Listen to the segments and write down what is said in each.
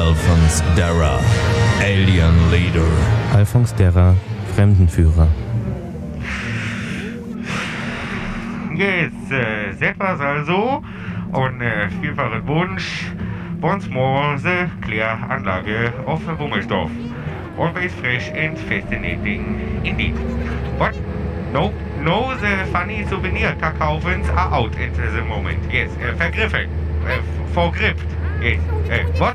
Alphonse Darra, Alien Leader. Alphonse Darra, Fremdenführer. Jetzt, das war's also. Und vielfachen Wunsch. Once more the Kläranlage of Wummelsdorf. Always fresh and fascinating indeed. What? No, the funny souvenir Kakaovens are out at the moment. Yes, vergriffen. Vergrippt. Yes. What?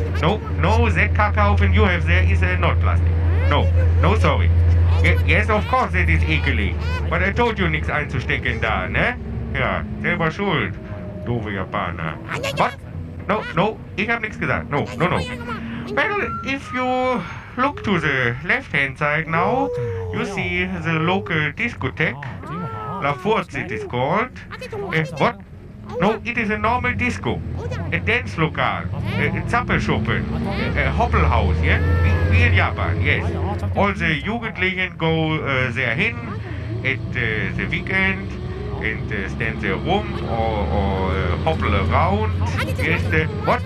No, that Kakaoven you have there is not plastic. No, sorry. Yes, of course it is ekelig. But I told you nichts einzustecken da, ne? Ja, selber schuld. Doofe Japaner. What? No, ich hab nichts gesagt. No. Well, if you look to the left-hand side now, you see the local discotheque. La Forza it is called. What? No, it is a normal disco. A dance locale. A Zappelschuppen. A Hoppelhaus, yeah? Wie in Japan, yes. All the Jugendlichen go there hin at the weekend and stand there rum or hobble around. Yes, what?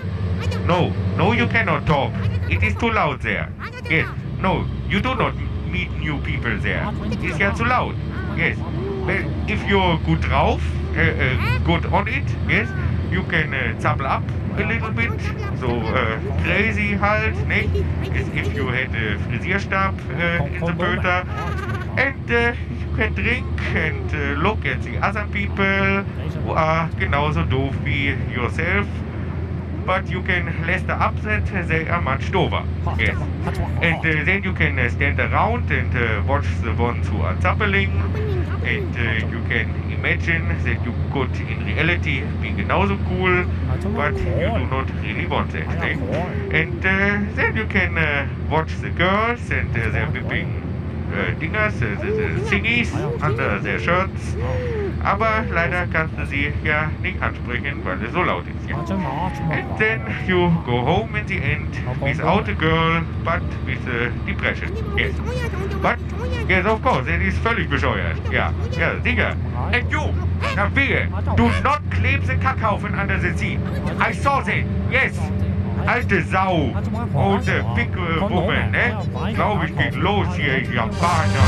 No, you cannot talk. It is too loud there. Yes, no, you do not meet new people there. It is ja too loud. Yes, well, if you're good drauf, good on it, yes, you can zappel up a little bit. So crazy halt, ne? As if you had a Frisierstab in the Böter. And you can drink and look at the other people who are genauso doof wie yourself. But you can less the upset, they are much dover. Yes. And then you can stand around and watch the ones who are zappling. And you can imagine that you could in reality be genauso cool, but you do not really want that. Eh? And then you can watch the girls and their whipping Dingers, the thingies under their shirts. Aber leider kannst du sie ja nicht ansprechen, weil es so laut ist. Ja. And then you go home in the end without a girl, but with depression. Yes. But, yes, of course, it is völlig bescheuert. Ja, sicher. And you, na wehe, do not claim the Kackhaufen under the sea. I saw that, yes. Alte Sau. Oh, the big woman, ne? Glaube ich, geht los hier, Japaner.